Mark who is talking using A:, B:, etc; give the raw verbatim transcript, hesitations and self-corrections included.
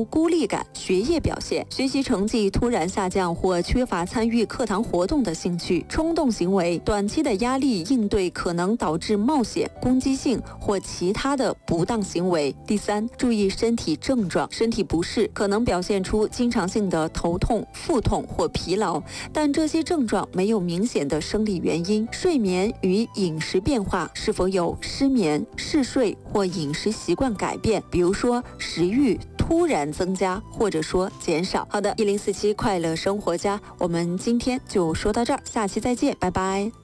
A: 如孤立感、学业表现、学习成绩突然下降或缺乏参与课堂活动的兴趣、冲动行为、短期的压力应对可能导致冒险、攻击性或其他的不当行为。第三，注意身体症状，身体不适可能表现出经常性的头痛、腹痛或疲劳，但这些症状没有明显的生理原因。睡眠与饮食变化，是否有失眠、嗜睡或饮食习惯改变，比如说食欲突然增加或者说减少。好的，一零四七快乐生活家，我们今天就说到这儿，下期再见，拜拜。